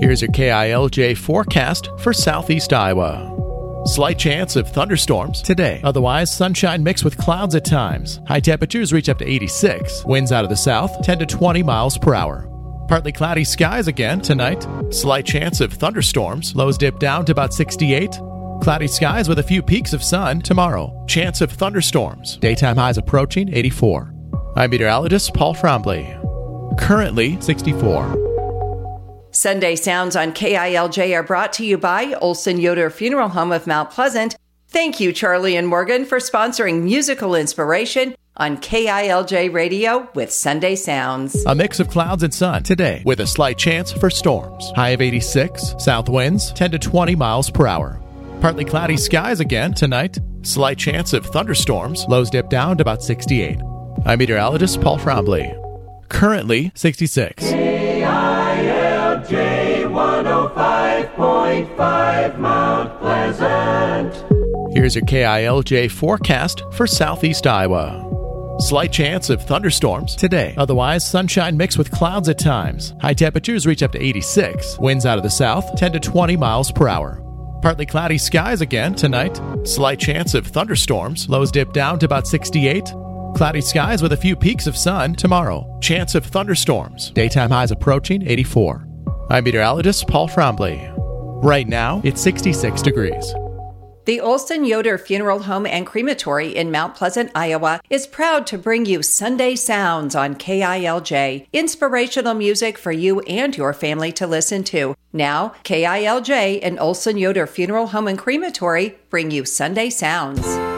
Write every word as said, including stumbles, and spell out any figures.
Here's your K I L J forecast for southeast Iowa. Slight chance of thunderstorms today. Otherwise, sunshine mixed with clouds at times. High temperatures reach up to eighty-six. Winds out of the south, ten to twenty miles per hour. Partly cloudy skies again tonight. Slight chance of thunderstorms. Lows dip down to about sixty-eight. Cloudy skies with a few peaks of sun tomorrow. Chance of thunderstorms. Daytime highs approaching eighty-four. I'm meteorologist Paul Frombley. Currently sixty-four. Sunday Sounds on K I L J are brought to you by Olson Yoder Funeral Home of Mount Pleasant. Thank you, Charlie and Morgan, for sponsoring musical inspiration on K I L J Radio with Sunday Sounds. A mix of clouds and sun today with a slight chance for storms. High of eighty-six. South winds ten to twenty miles per hour. Partly cloudy skies again tonight. Slight chance of thunderstorms. Lows dip down to about sixty-eight. I'm meteorologist Paul Frombley. Currently sixty-six. K I L J one oh five point five Mount Pleasant. Here's your K I L J forecast for southeast Iowa. Slight chance of thunderstorms today. Otherwise, sunshine mixed with clouds at times. High temperatures reach up to eighty-six. Winds out of the south, ten to twenty miles per hour. Partly cloudy skies again tonight. Slight chance of thunderstorms. Lows dip down to about sixty-eight. Cloudy skies with a few peaks of sun tomorrow. Chance of thunderstorms. Daytime highs approaching eighty-four. I'm meteorologist Paul Frombley. Right now, it's sixty-six degrees. The Olson Yoder Funeral Home and Crematory in Mount Pleasant, Iowa is proud to bring you Sunday Sounds on K I L J. Inspirational music for you and your family to listen to. Now, K I L J and Olson Yoder Funeral Home and Crematory bring you Sunday Sounds.